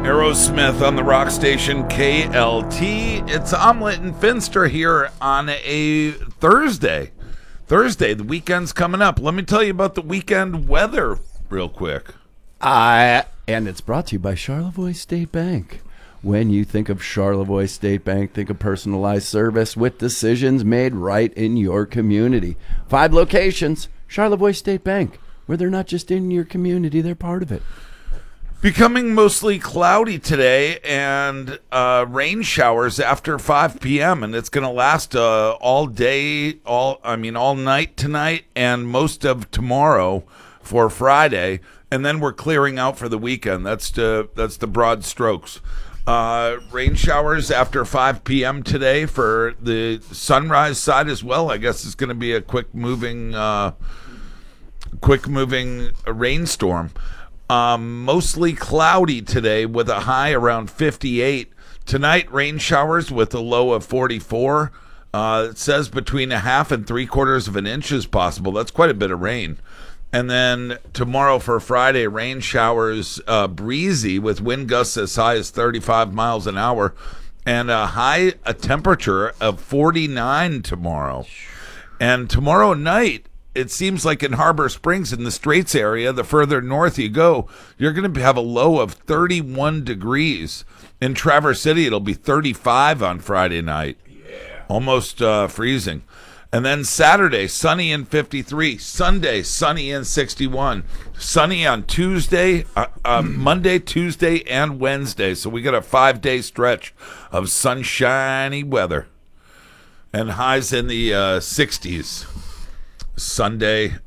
Aerosmith on the rock station KLT. It's Omelet and Finster here on a Thursday. The weekend's coming up. Let me tell you about the weekend weather real quick. And it's brought to you by Charlevoix State Bank. When you think of Charlevoix State Bank, think of personalized service with decisions made right in your community. 5 locations, Charlevoix State Bank, where they're not just in your community, they're part of it. Becoming mostly cloudy today and rain showers after 5 p.m. and it's going to last all day, all night tonight and most of tomorrow for Friday, and then we're clearing out for the weekend. That's the broad strokes. Rain showers after 5 p.m. today for the sunrise side as well. I guess it's going to be a quick moving rainstorm. Mostly cloudy today with a high around 58. Tonight, rain showers with a low of 44. It says between 1/2 and 3/4 of an inch is possible. That's quite a bit of rain. And then tomorrow for Friday, rain showers, breezy with wind gusts as high as 35 miles an hour and a temperature of 49 tomorrow. And tomorrow night, it seems like in Harbor Springs in the Straits area, the further north you go, you're going to have a low of 31 degrees. In Traverse City, it'll be 35 on Friday night. Yeah. Almost freezing. And then Saturday, sunny and 53. Sunday, sunny and 61. Sunny on Tuesday, Monday, Tuesday, and Wednesday. So we got a 5-day stretch of sunshiny weather. And highs in the 60s. Sunday